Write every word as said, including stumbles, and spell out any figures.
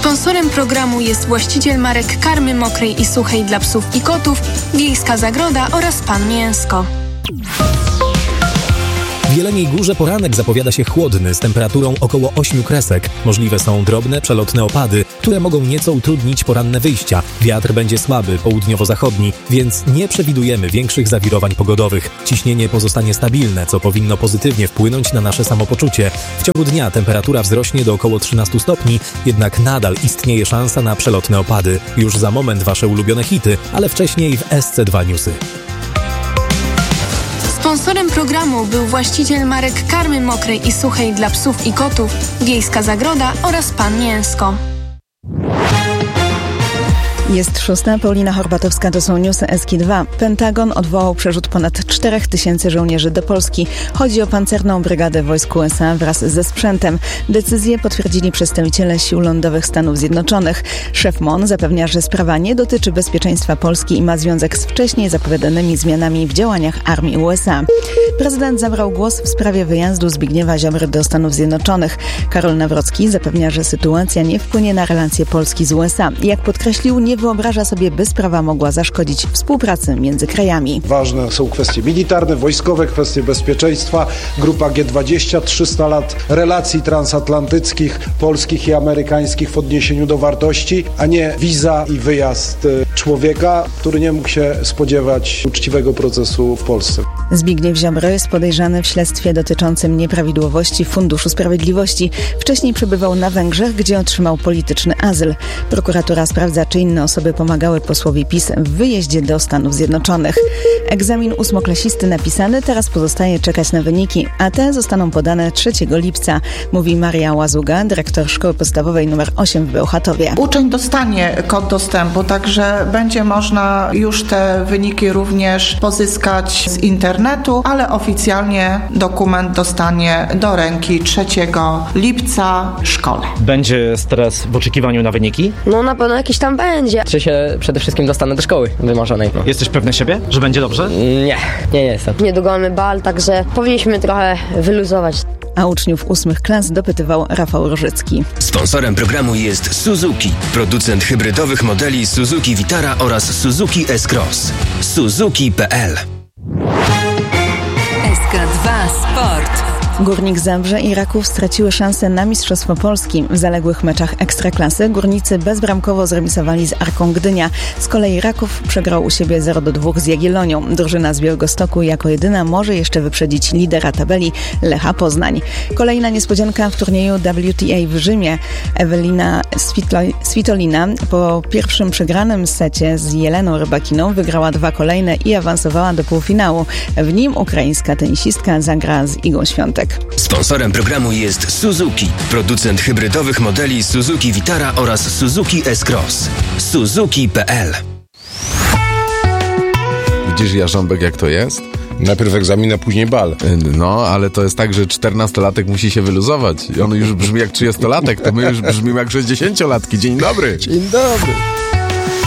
Sponsorem programu jest właściciel marek karmy mokrej i suchej dla psów i kotów, Wiejska Zagroda oraz Pan Mięsko. W Jeleniej Górze poranek zapowiada się chłodny, z temperaturą około ośmiu kresek. Możliwe są drobne, przelotne opady, które mogą nieco utrudnić poranne wyjścia. Wiatr będzie słaby, południowo-zachodni, więc nie przewidujemy większych zawirowań pogodowych. Ciśnienie pozostanie stabilne, co powinno pozytywnie wpłynąć na nasze samopoczucie. W ciągu dnia temperatura wzrośnie do około trzynastu stopni, jednak nadal istnieje szansa na przelotne opady. Już za moment wasze ulubione hity, ale wcześniej w S C dwa Newsy. Sponsorem programu był właściciel marek karmy mokrej i suchej dla psów i kotów, Wiejska Zagroda oraz Pan Mięsko. Jest szósta, Paulina Horbatowska, to są newsy S K dwa. Pentagon odwołał przerzut ponad czterech tysięcy żołnierzy do Polski. Chodzi o pancerną brygadę wojsk U S A wraz ze sprzętem. Decyzję potwierdzili przedstawiciele sił lądowych Stanów Zjednoczonych. Szef M O N zapewnia, że sprawa nie dotyczy bezpieczeństwa Polski i ma związek z wcześniej zapowiadanymi zmianami w działaniach armii U S A. Prezydent zabrał głos w sprawie wyjazdu Zbigniewa Ziobry do Stanów Zjednoczonych. Karol Nawrocki zapewnia, że sytuacja nie wpłynie na relacje Polski z U S A. Jak podkreślił, nie wyobraża sobie, by sprawa mogła zaszkodzić współpracy między krajami. Ważne są kwestie militarne, wojskowe, kwestie bezpieczeństwa. Grupa G dwadzieścia, trzysta lat relacji transatlantyckich, polskich i amerykańskich w odniesieniu do wartości, a nie wiza i wyjazd człowieka, który nie mógł się spodziewać uczciwego procesu w Polsce. Zbigniew Ziobro jest podejrzany w śledztwie dotyczącym nieprawidłowości Funduszu Sprawiedliwości. Wcześniej przebywał na Węgrzech, gdzie otrzymał polityczny azyl. Prokuratura sprawdza, czy inne osoby pomagały posłowi PiS w wyjeździe do Stanów Zjednoczonych. Egzamin ósmoklasisty napisany, teraz pozostaje czekać na wyniki, a te zostaną podane trzeciego lipca, mówi Maria Łazuga, dyrektor Szkoły Podstawowej nr osiem w Bełchatowie. Uczeń dostanie kod dostępu, także będzie można już te wyniki również pozyskać z internetu, ale oficjalnie dokument dostanie do ręki trzeciego lipca w szkole. Będzie stres w oczekiwaniu na wyniki? No na pewno jakiś tam będzie. Czy się przede wszystkim dostanę do szkoły wymarzonej. No. Jesteś pewny siebie, że będzie dobrze? Nie, nie jestem. Niedługo mamy bal, także powinniśmy trochę wyluzować. A uczniów ósmych klas dopytywał Rafał Rożycki. Sponsorem programu jest Suzuki, producent hybrydowych modeli Suzuki Vitara oraz Suzuki S-Cross. Suzuki kropka p l. S K dwa Sport. Górnik Zabrze i Raków straciły szansę na Mistrzostwo Polski. W zaległych meczach Ekstraklasy górnicy bezbramkowo zremisowali z Arką Gdynia. Z kolei Raków przegrał u siebie zero do dwóch z Jagiellonią. Drużyna z Białegostoku jako jedyna może jeszcze wyprzedzić lidera tabeli Lecha Poznań. Kolejna niespodzianka w turnieju W T A w Rzymie. Ewelina Svitlo- Svitolina po pierwszym przegranym secie z Jeleną Rybakiną wygrała dwa kolejne i awansowała do półfinału. W nim ukraińska tenisistka zagra z Igą Świątek. Sponsorem programu jest Suzuki, producent hybrydowych modeli Suzuki Vitara oraz Suzuki S-Cross. Suzuki kropka p l. Widzisz, Jarząbek, jak to jest? Najpierw egzamin, a później bal. No, ale to jest tak, że czternastolatek musi się wyluzować. I on już brzmi jak trzydziestolatek, to my już brzmimy jak sześćdziesięciolatki. Dzień dobry. Dzień dobry.